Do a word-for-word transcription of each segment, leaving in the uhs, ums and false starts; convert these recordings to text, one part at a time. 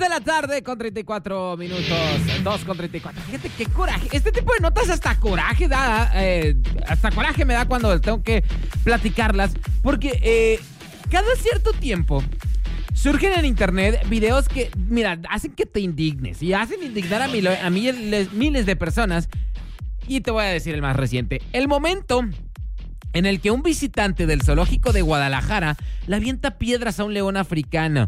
de la tarde con treinta y cuatro minutos. dos con treinta y cuatro. Fíjate qué coraje. Este tipo de notas hasta coraje da. Eh, hasta coraje me da cuando tengo que platicarlas. Porque eh, cada cierto tiempo surgen en internet videos que, mira, hacen que te indignes. Y hacen indignar a, mil, a miles, miles de personas. Y te voy a decir el más reciente. El momento en el que un visitante del zoológico de Guadalajara le avienta piedras a un león africano.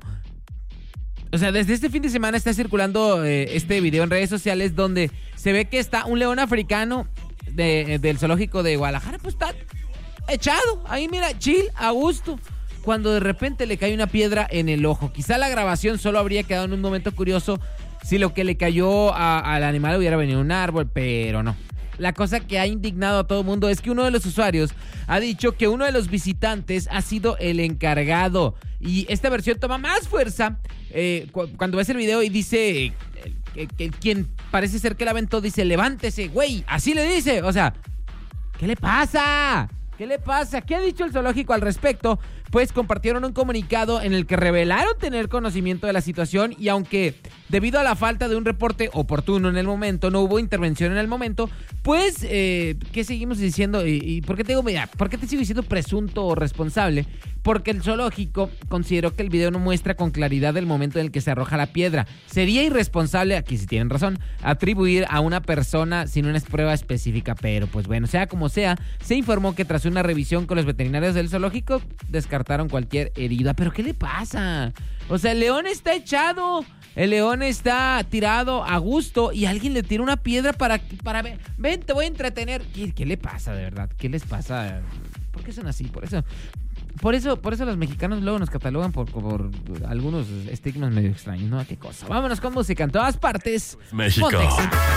O sea, desde este fin de semana está circulando eh, este video en redes sociales donde se ve que está un león africano de, del zoológico de Guadalajara, pues está echado. Ahí mira, chill, a gusto. Cuando de repente le cae una piedra en el ojo. Quizá la grabación solo habría quedado en un momento curioso si lo que le cayó a, al animal hubiera venido un árbol, pero no. La cosa que ha indignado a todo el mundo es que uno de los usuarios ha dicho que uno de los visitantes ha sido el encargado. Y esta versión toma más fuerza eh, cu- cuando ves el video y dice eh, que, que quien parece ser que la aventó dice, levántese, güey, así le dice. O sea, ¿qué le pasa? ¿Qué le pasa? ¿Qué ha dicho el zoológico al respecto? Pues compartieron un comunicado en el que revelaron tener conocimiento de la situación y aunque debido a la falta de un reporte oportuno en el momento, no hubo intervención en el momento, pues, eh, ¿qué seguimos diciendo? ¿Y, y por qué te digo, mira, por qué te sigo diciendo presunto o responsable? Porque el zoológico consideró que el video no muestra con claridad el momento en el que se arroja la piedra. Sería irresponsable, aquí sí tienen razón, atribuir a una persona sin una prueba específica, pero pues bueno, sea como sea, se informó que tras una revisión con los veterinarios del zoológico, descartaron cualquier herida. ¿Pero qué le pasa? O sea, el león está echado, el león está tirado a gusto y alguien le tira una piedra para... para ven, ven, te voy a entretener. ¿Qué, qué le pasa, de verdad? ¿Qué les pasa? ¿Por qué son así? Por eso... Por eso, por eso los mexicanos luego nos catalogan por, por algunos estigmas medio extraños, ¿no? ¿Qué cosa? Vámonos con música en todas partes. México. Pontex.